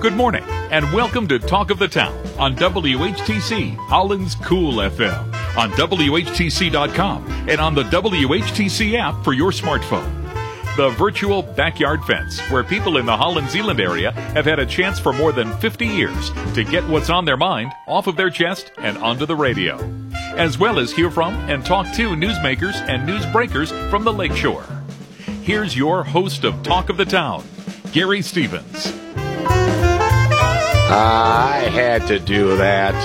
Good morning, and welcome to Talk of the Town on WHTC, Holland's Cool FM, on WHTC.com, and on the WHTC app for your smartphone. The virtual backyard fence, where people in the Holland-Zeeland area have had a chance for more than 50 years to get what's on their mind off of their chest and onto the radio, as well as hear from and talk to newsmakers and newsbreakers from the lakeshore. Here's your host of Talk of the Town, Gary Stevens. I had to do that.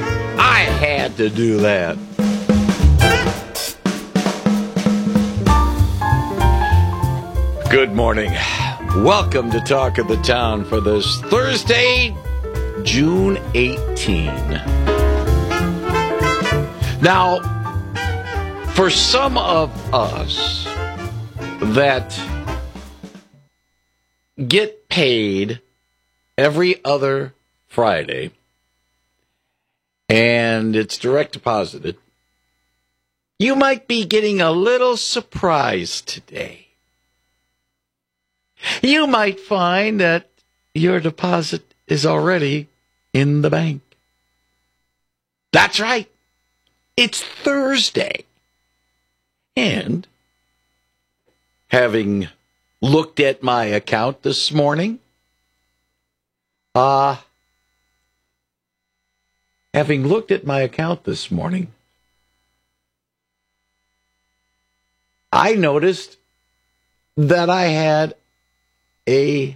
Good morning. Welcome to Talk of the Town for this Thursday, June 18. Now, for some of us that get paid every other Friday, and it's direct deposited, you might be getting a little surprised today. You might find that your deposit is already in the bank. That's right. It's Thursday. And having looked at my account this morning, I noticed that I had a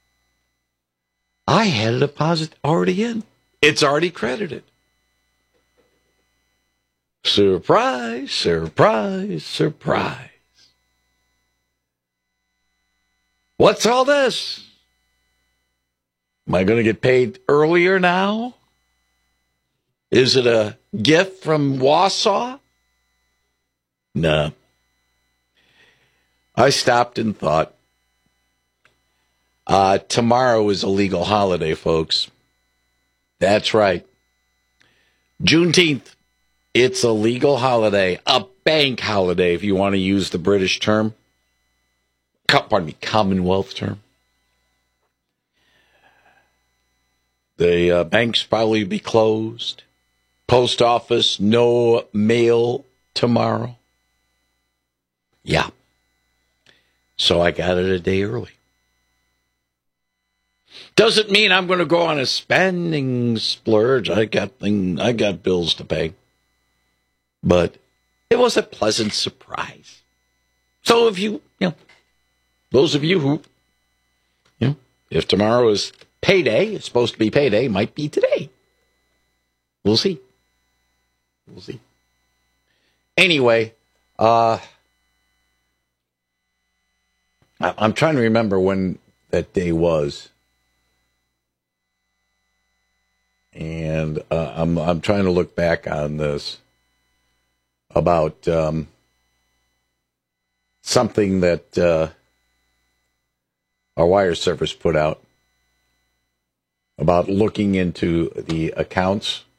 deposit already in. It's already credited. Surprise, surprise, surprise. What's all this? Am I going to get paid earlier now? Is it a gift from Wausau? No. I stopped and thought, tomorrow is a legal holiday, folks. That's right. Juneteenth. It's a legal holiday, a bank holiday, if you want to use the British term. Commonwealth term. The banks probably be closed. Post office, no mail tomorrow. Yeah. So I got it a day early. Doesn't mean I'm going to go on a spending splurge. I got bills to pay. But it was a pleasant surprise. So if those of you who, if tomorrow is payday, it's supposed to be payday, might be today. We'll see. Anyway, I'm trying to remember when that day was. And I'm trying to look back on this about something that our wire service put out about looking into the accounts